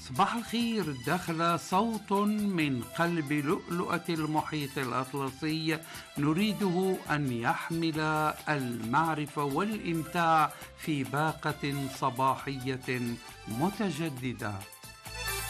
صباح الخير. دخل صوت من قلب لؤلؤة المحيط الأطلسي نريده أن يحمل المعرفة والإمتاع في باقة صباحية متجددة.